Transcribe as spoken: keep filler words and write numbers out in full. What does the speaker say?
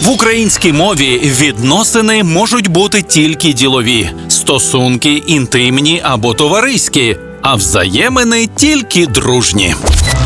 В українській мові відносини можуть бути тільки ділові, стосунки інтимні або товариські, а взаємини тільки дружні.